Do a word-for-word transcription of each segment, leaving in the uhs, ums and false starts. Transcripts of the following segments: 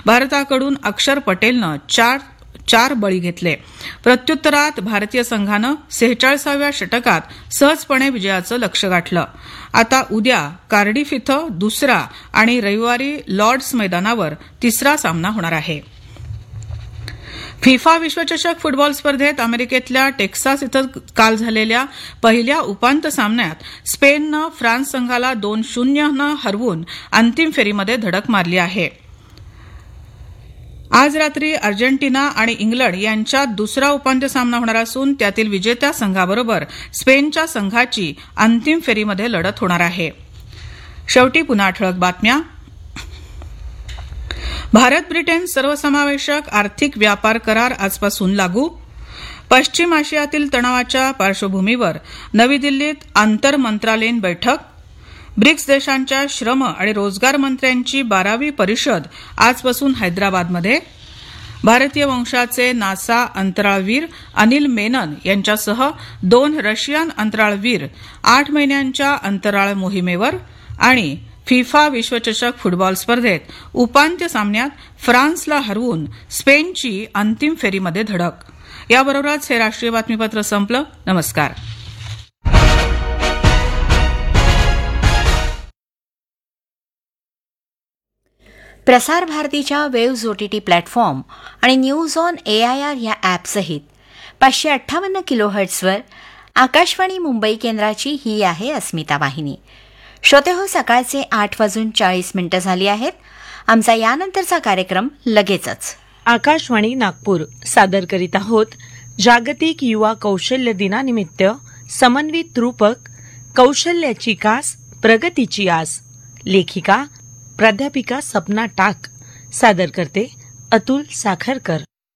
भारताकडून अक्षर पटेलनं चार चार बळी घेतले. प्रत्युत्तरात भारतीय संघानं सेहेचाळीसाव्या षटकात सहजपणे विजयाचं लक्ष्य गाठलं. आता उद्या कार्डिफ इथं दुसरा आणि रविवारी लॉर्ड्स मैदानावर तिसरा सामना होणार आहे. फिफा विश्वचषक फुटबॉल स्पर्धेत अमेरिकेतल्या टेक्सास इथं काल झालेल्या पहिल्या उपांत्य सामन्यात स्पेननं फ्रान्स संघाला दोन शून्यनं हरवून अंतिम फेरीमध्ये धडक मारली आहे. आज रात्री अर्जेंटिना आणि इंग्लंड यांच्यात दुसरा उपांत्य सामना होणार असून त्यातील विजेत्या संघाबरोबर स्पेनच्या संघाची अंतिम फेरीमध्ये लढत होणार आहे. शेवटी पुन्हा ठळक बातम्या. भारत ब्रिटन सर्वसमावेशक आर्थिक व्यापार करार आजपासून लागू. पश्चिम आशियातील तणावाच्या पार्श्वभूमीवर नवी दिल्लीत आंतर मंत्रालयीन बैठक. ब्रिक्स देशांच्या श्रम आणि रोजगार मंत्र्यांची बारावी परिषद आजपासून हैदराबादमध्ये. भारतीय वंशाचे नासा अंतराळवीर अनिल मेनन यांच्यासह दोन रशियन अंतराळवीर आठ महिन्यांच्या अंतराळ मोहिमेवर. आणि फिफा विश्वचषक फुटबॉल स्पर्धेत उपांत्य सामन्यात फ्रान्सला हरवून स्पेनची अंतिम फेरीमध्ये धडक. याबरोबरच हे राष्ट्रीय बातमीपत्र संपलं. नमस्कार. प्रसार भारतीच्या वेव्ज ओटीटी प्लॅटफॉर्म आणि news on A I R या ॲपसहित पाचशे अठ्ठावन्न किलोहर्ट्झवर आकाशवाणी मुंबई केंद्राची ही आहे अस्मिता वाहिनी. श्रोते हो, सकाळचे आठ वाजून चाळीस मिनिटं झाली आहेत. आमचा यानंतरचा कार्यक्रम लगेचच. आकाशवाणी नागपूर सादर करीत आहोत जागतिक युवा कौशल्य दिनानिमित्त समन्वित रूपक कौशल्याची कास प्रगतीची आस. लेखिका प्राध्यापिका सपना टाक. सादर करते अतुल साखरकर.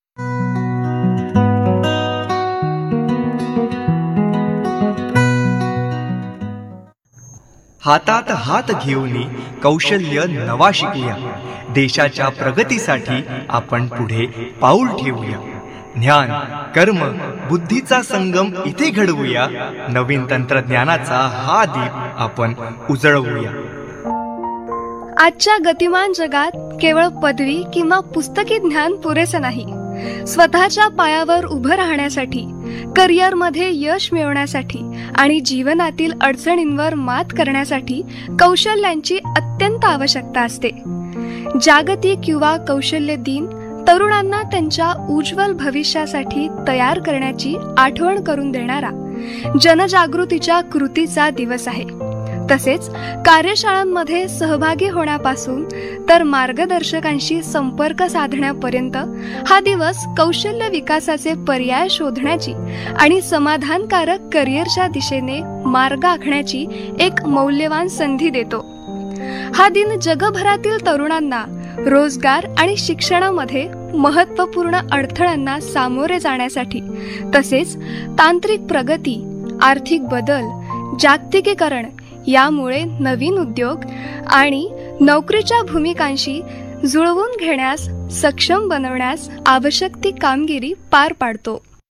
हातात हात घेऊन कौशल्य नवा शिकूया. देशाच्या प्रगतीसाठी आपण पुढे पाऊल ठेवूया. ज्ञान कर्म बुद्धीचा संगम इथे घडवूया. नवीन तंत्रज्ञानाचा हा दीप आपण उजळवूया. आजच्या गतिमान जगात केवळ पदवी किंवा पुस्तकी ज्ञान पुरेसे नाही. स्वतःच्या पायावर उभं राहण्यासाठी, करिअरमध्ये यश मिळवण्यासाठी आणि जीवनातील अडचणींवर मात करण्यासाठी कौशल्यांची अत्यंत आवश्यकता असते. जागतिक युवा कौशल्य दिन तरुणांना त्यांच्या उज्ज्वल भविष्यासाठी तयार करण्याची आठवण करून देणारा जनजागृतीच्या कृतीचा दिवस आहे. तसेच कार्यशाळांमध्ये सहभागी होण्यापासून तर मार्गदर्शकांशी संपर्क साधण्यापर्यंत हा दिवस कौशल्य विकासाचे पर्याय शोधण्याची आणि समाधानकारक करिअरच्या दिशेने मार्ग आखण्याची एक मौल्यवान संधी देतो. हा दिन जगभरातील तरुणांना रोजगार आणि शिक्षणामध्ये महत्त्वपूर्ण अडथळ्यांना सामोरे जाण्यासाठी, तसेच तांत्रिक प्रगती, आर्थिक बदल, जागतिकीकरण यामुळे नवीन उद्योग आणि नोकरीच्या भूमिकांशी जुळवून घेण्यास सक्षम बनवण्यास आवश्यक ती कामगिरी पार पाडतो.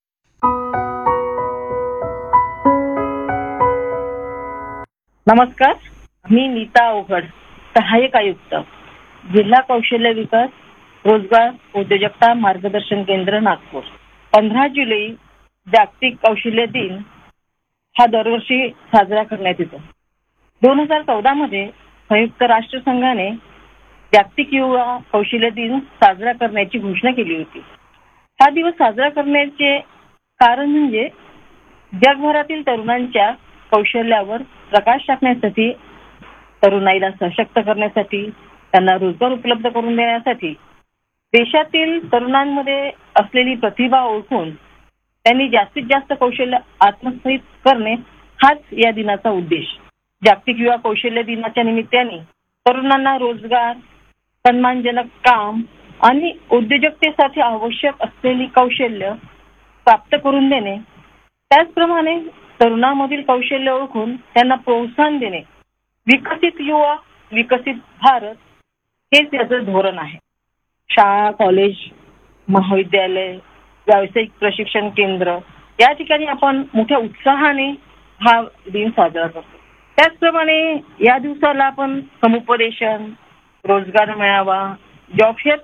नमस्कार, मी नीता ओघड, सहाय्यक आयुक्त, जिल्हा कौशल्य विकास रोजगार उद्योजकता मार्गदर्शन केंद्र नागपूर. पंधरा जुलै जागतिक कौशल्य दिन हा दरवर्षी साजरा करण्यात येतो. दोन हजार चौदा मध्ये संयुक्त राष्ट्र संघाने जागतिक युवा कौशल्य दिन साजरा करण्याची घोषणा केली होती. हा दिवस साजरा करण्याचे कारण म्हणजे जगभरातील तरुणांच्या कौशल्यावर प्रकाश टाकण्यासाठी, तरुणाईला सशक्त करण्यासाठी, त्यांना रोजगार उपलब्ध करून देण्यासाठी, देशातील तरुणांमध्ये असलेली प्रतिभा ओळखून त्यांनी जास्तीत जास्त कौशल्य आत्मसात करणे हाच या दिनाचा उद्देश. जागतिक युवा कौशल्य दिनाच्या निमित्ताने तरुणांना रोजगार, सन्मानजनक काम आणि उद्योजकतेसाठी आवश्यक असलेली कौशल्य प्राप्त करून देणे, त्याचप्रमाणे तरुणांमधील कौशल्य ओळखून त्यांना प्रोत्साहन देणे. विकसित युवा विकसित भारत हेच याचं धोरण आहे. शाळा, कॉलेज, महाविद्यालय, व्यावसायिक प्रशिक्षण केंद्र या ठिकाणी आपण मोठ्या उत्साहाने हा दिन साजरा करतो. त्याचप्रमाणे या दिवसाला आपण समुपदेशन, रोजगार मेळावा, जॉब फेअर